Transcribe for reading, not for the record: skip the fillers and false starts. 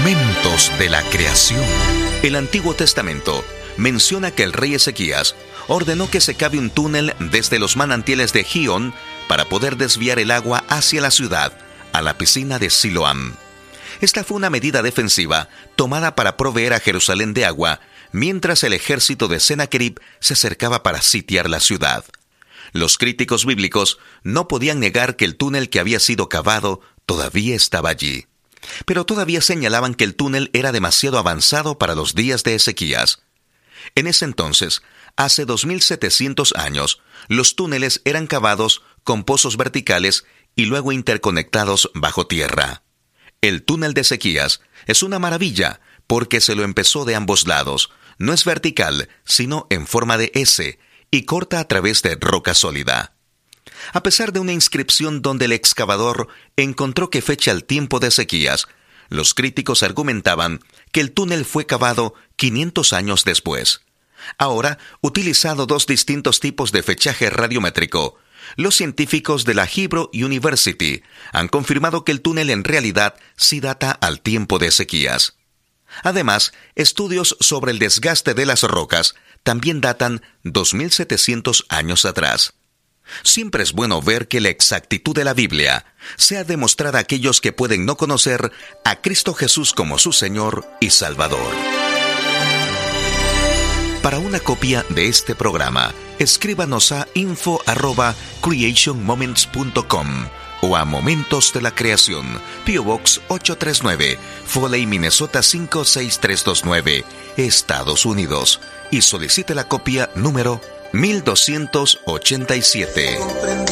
Momentos de la creación. El Antiguo Testamento menciona que el rey Ezequías ordenó que se cave un túnel desde los manantiales de Gihón para poder desviar el agua hacia la ciudad, a la piscina de Siloam. Esta fue una medida defensiva tomada para proveer a Jerusalén de agua, mientras el ejército de Sennacherib se acercaba para sitiar la ciudad. Los críticos bíblicos no podían negar que el túnel que había sido cavado todavía estaba allí. Pero todavía señalaban que el túnel era demasiado avanzado para los días de Ezequías. En ese entonces, hace 2700 años, los túneles eran cavados con pozos verticales y luego interconectados bajo tierra. El túnel de Ezequías es una maravilla porque se lo empezó de ambos lados. No es vertical, sino en forma de S, y corta a través de roca sólida. A pesar de una inscripción donde el excavador encontró que fecha el tiempo de Ezequías, los críticos argumentaban que el túnel fue cavado 500 años después. Ahora, utilizando dos distintos tipos de fechaje radiométrico, los científicos de la Hebrew University han confirmado que el túnel en realidad sí data al tiempo de Ezequías. Además, estudios sobre el desgaste de las rocas también datan 2700 años atrás. Siempre es bueno ver que la exactitud de la Biblia sea demostrada a aquellos que pueden no conocer a Cristo Jesús como su Señor y Salvador. Para una copia de este programa, escríbanos a info@creationmoments.com o a Momentos de la Creación, P.O. Box 839, Foley, Minnesota 56329, Estados Unidos, y solicite la copia número 1287.